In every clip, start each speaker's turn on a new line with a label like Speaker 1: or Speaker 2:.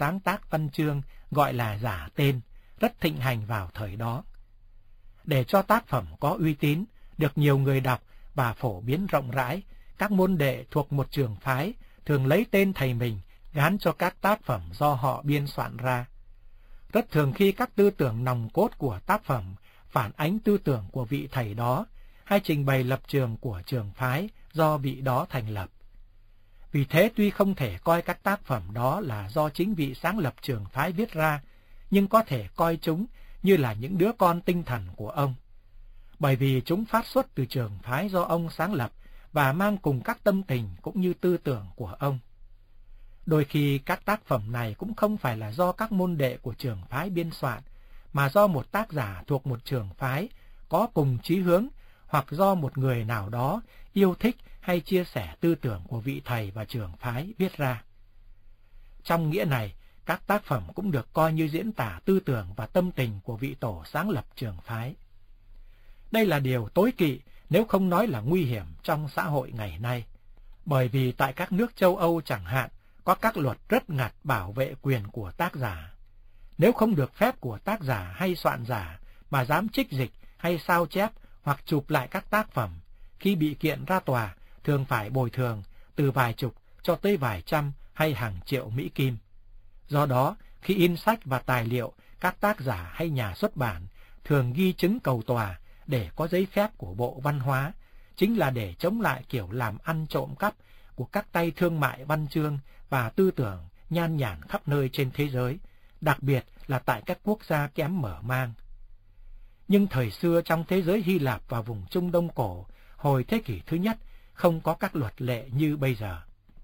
Speaker 1: sáng tác văn chương gọi là giả tên, rất thịnh hành vào thời đó. Để cho tác phẩm có uy tín, được nhiều người đọc và phổ biến rộng rãi, các môn đệ thuộc một trường phái thường lấy tên thầy mình gán cho các tác phẩm do họ biên soạn ra. Rất thường khi các tư tưởng nòng cốt của tác phẩm phản ánh tư tưởng của vị thầy đó, hay trình bày lập trường của trường phái do vị đó thành lập. Vì thế tuy không thể coi các tác phẩm đó là do chính vị sáng lập trường phái viết ra, nhưng có thể coi chúng như là những đứa con tinh thần của ông. Bởi vì chúng phát xuất từ trường phái do ông sáng lập và mang cùng các tâm tình cũng như tư tưởng của ông. Đôi khi các tác phẩm này cũng không phải là do các môn đệ của trường phái biên soạn, mà do một tác giả thuộc một trường phái có cùng chí hướng, hoặc do một người nào đó yêu thích hay chia sẻ tư tưởng của vị thầy và trường phái viết ra. Trong nghĩa này, các tác phẩm cũng được coi như diễn tả tư tưởng và tâm tình của vị tổ sáng lập trường phái. Đây là điều tối kỵ, nếu không nói là nguy hiểm trong xã hội ngày nay, bởi vì tại các nước châu Âu chẳng hạn, có các luật rất ngặt bảo vệ quyền của tác giả. Nếu không được phép của tác giả hay soạn giả mà dám trích dịch hay sao chép hoặc chụp lại các tác phẩm, khi bị kiện ra tòa thường phải bồi thường từ vài chục cho tới vài trăm hay hàng triệu Mỹ Kim. Do đó, khi in sách và tài liệu, các tác giả hay nhà xuất bản thường ghi chứng cầu tòa để có giấy phép của Bộ Văn hóa, chính là để chống lại kiểu làm ăn trộm cắp của các tay thương mại văn chương và tư tưởng nhan nhản khắp nơi trên thế giới, đặc biệt là tại các quốc gia kém mở mang. Nhưng thời xưa trong thế giới Hy Lạp và vùng Trung Đông cổ, hồi thế kỷ thứ nhất, không có các luật lệ như bây giờ.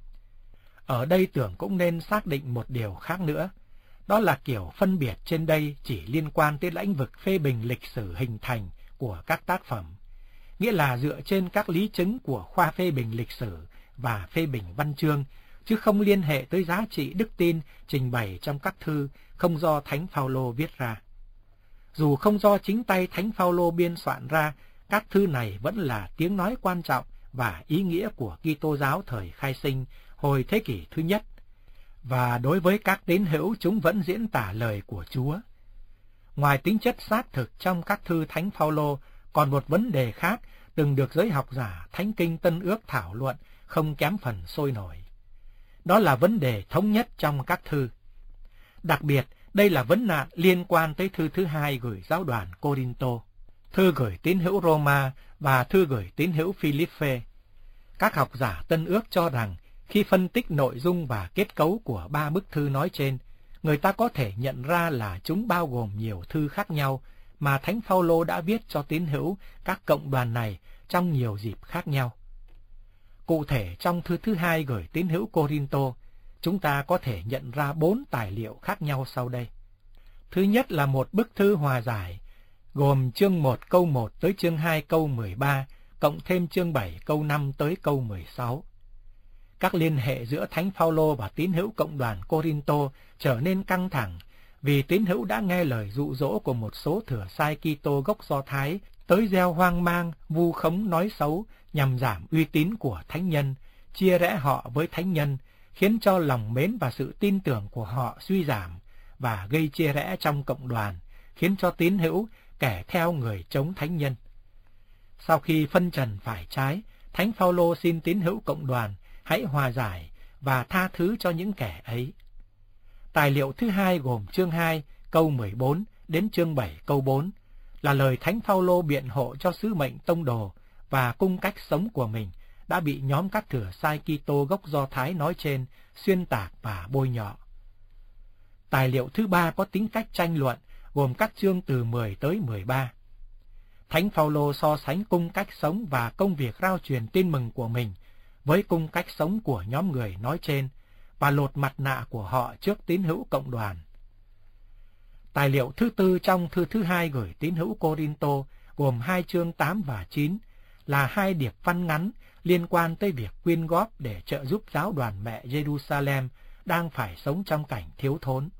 Speaker 1: Ở đây tưởng cũng nên xác định một điều khác nữa, đó là kiểu phân biệt trên đây chỉ liên quan tới lĩnh vực phê bình lịch sử hình thành của các tác phẩm, nghĩa là dựa trên các lý chứng của khoa phê bình lịch sử và phê bình văn chương, chứ không liên hệ tới giá trị đức tin trình bày trong các thư không do Thánh Phaolô viết ra. Dù không do chính tay Thánh Phaolô biên soạn ra, các thư này vẫn là tiếng nói quan trọng và ý nghĩa của Kitô giáo thời khai sinh hồi thế kỷ thứ nhất, và đối với các tín hữu chúng vẫn diễn tả lời của Chúa. Ngoài tính chất xác thực trong các thư Thánh Phaolô, còn một vấn đề khác từng được giới học giả Thánh Kinh Tân Ước thảo luận không kém phần sôi nổi. Đó là vấn đề thống nhất trong các thư. Đặc biệt, đây là vấn nạn liên quan tới thư thứ hai gửi giáo đoàn Cô-rinh-tô, thư gửi tín hữu Roma và thư gửi tín hữu Phi-líp-phê. Các học giả Tân Ước cho rằng khi phân tích nội dung và kết cấu của ba bức thư nói trên, người ta có thể nhận ra là chúng bao gồm nhiều thư khác nhau mà Thánh Phaolô đã viết cho tín hữu các cộng đoàn này trong nhiều dịp khác nhau. Cụ thể, trong thư thứ hai gửi tín hữu Cô-rinh-tô, chúng ta có thể nhận ra 4 tài liệu khác nhau sau đây. Thứ nhất là một bức thư hòa giải, gồm chương 1 câu 1 tới chương 2 câu 13, cộng thêm chương 7 câu 5 tới câu 16. Các liên hệ giữa Thánh Phaolô và tín hữu cộng đoàn Cô-rinh-tô trở nên căng thẳng, vì tín hữu đã nghe lời dụ dỗ của một số thừa sai Kitô gốc Do Thái tới gieo hoang mang, vu khống nói xấu nhằm giảm uy tín của thánh nhân, chia rẽ họ với thánh nhân, khiến cho lòng mến và sự tin tưởng của họ suy giảm và gây chia rẽ trong cộng đoàn, khiến cho tín hữu kẻ theo người chống thánh nhân. Sau khi phân trần phải trái, Thánh Phaolô xin tín hữu cộng đoàn hãy hòa giải và tha thứ cho những kẻ ấy. Tài liệu thứ hai gồm chương 2 câu 14 đến chương 7 câu 4 là lời Thánh Phaolô biện hộ cho sứ mệnh tông đồ và cung cách sống của mình đã bị nhóm các thừa sai Kitô gốc Do Thái nói trên xuyên tạc và bôi nhọ. Tài liệu thứ ba có tính cách tranh luận, gồm các chương từ 10 tới 13. Thánh Phaolô so sánh cung cách sống và công việc rao truyền tin mừng của mình với cung cách sống của nhóm người nói trên và lột mặt nạ của họ trước tín hữu cộng đoàn. Tài liệu thứ tư trong thư thứ hai gửi tín hữu Cô-rinh-tô gồm 2 chương 8 và 9 là 2 điệp văn ngắn liên quan tới việc quyên góp để trợ giúp giáo đoàn mẹ Jerusalem đang phải sống trong cảnh thiếu thốn.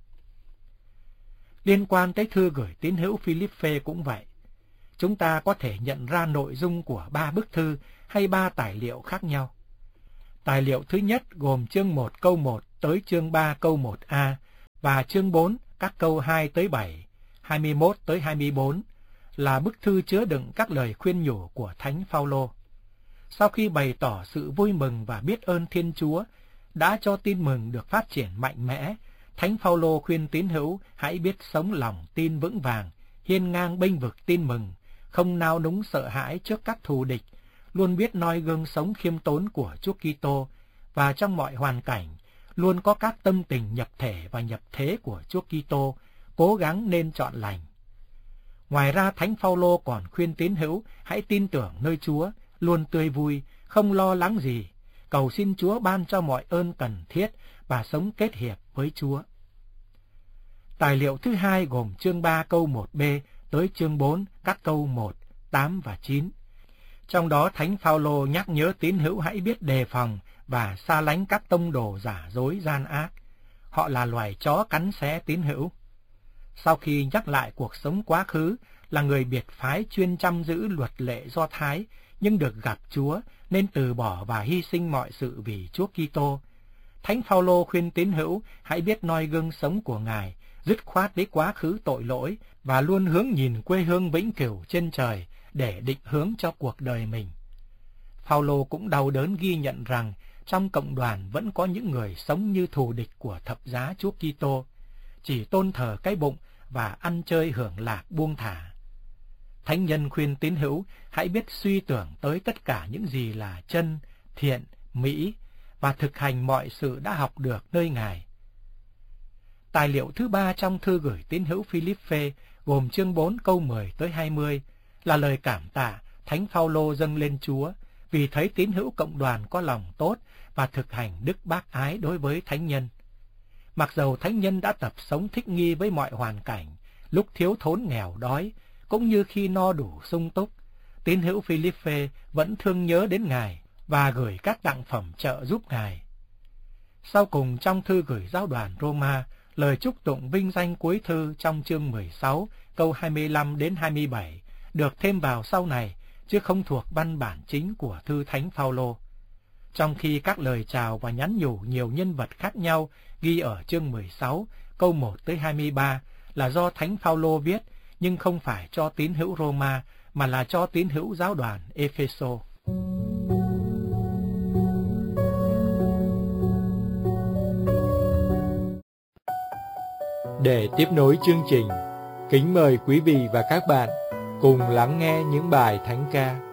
Speaker 1: Liên quan tới thư gửi tín hữu Phi-líp-phê cũng vậy. Chúng ta có thể nhận ra nội dung của 3 bức thư hay 3 tài liệu khác nhau. Tài liệu thứ nhất gồm chương 1 câu 1 tới chương 3 câu 1a Và chương 4, các câu 2 tới 7, 21 tới 24 là bức thư chứa đựng các lời khuyên nhủ của Thánh Phaolô. Sau khi bày tỏ sự vui mừng và biết ơn Thiên Chúa đã cho tin mừng được phát triển mạnh mẽ, Thánh Phaolô khuyên tín hữu hãy biết sống lòng tin vững vàng, hiên ngang bênh vực tin mừng, không nao núng sợ hãi trước các thù địch, luôn biết noi gương sống khiêm tốn của Chúa Kitô và trong mọi hoàn cảnh luôn có các tâm tình nhập thể và nhập thế của Chúa Kitô, cố gắng nên chọn lành. Ngoài ra, Thánh Phaolô còn khuyên tín hữu hãy tin tưởng nơi Chúa, luôn tươi vui, không lo lắng gì, cầu xin Chúa ban cho mọi ơn cần thiết và sống kết hiệp với Chúa. Tài liệu thứ hai gồm chương 3 câu 1b tới chương 4 các câu 1, 8 và 9. Trong đó Thánh Phaolô nhắc nhớ tín hữu hãy biết đề phòng và xa lánh các tông đồ giả dối gian ác. Họ là loài chó cắn xé tín hữu. Sau khi nhắc lại cuộc sống quá khứ là người biệt phái chuyên chăm giữ luật lệ Do Thái, nhưng được gặp Chúa nên từ bỏ và hy sinh mọi sự vì Chúa Kitô, Thánh Phaolô khuyên tín hữu hãy biết noi gương sống của Ngài, dứt khoát với quá khứ tội lỗi và luôn hướng nhìn quê hương vĩnh cửu trên trời để định hướng cho cuộc đời mình. Phaolô cũng đau đớn ghi nhận rằng trong cộng đoàn vẫn có những người sống như thù địch của thập giá Chúa Kitô, chỉ tôn thờ cái bụng và ăn chơi hưởng lạc buông thả. Thánh nhân khuyên tín hữu hãy biết suy tưởng tới tất cả những gì là chân, thiện, mỹ và thực hành mọi sự đã học được nơi Ngài. Tài liệu thứ ba trong thư gửi tín hữu Philippe gồm chương 4 câu 10 tới 20 là lời cảm tạ Thánh Phaolô dâng lên Chúa vì thấy tín hữu cộng đoàn có lòng tốt và thực hành đức bác ái đối với thánh nhân. Mặc dầu thánh nhân đã tập sống thích nghi với mọi hoàn cảnh, lúc thiếu thốn nghèo đói, cũng như khi no đủ sung túc, tín hữu Philippe vẫn thương nhớ đến Ngài và gửi các tặng phẩm trợ giúp Ngài. Sau cùng trong thư gửi giáo đoàn Roma, lời chúc tụng vinh danh cuối thư trong chương 16, câu 25 đến 27 được thêm vào sau này, chứ không thuộc văn bản chính của thư Thánh Phaolô. Trong khi các lời chào và nhắn nhủ nhiều nhân vật khác nhau ghi ở chương 16, câu 1 tới 23 là do Thánh Phaolô viết, nhưng không phải cho tín hữu Roma mà là cho tín hữu giáo đoàn Epheso.
Speaker 2: Để tiếp nối chương trình, kính mời quý vị và các bạn cùng lắng nghe những bài thánh ca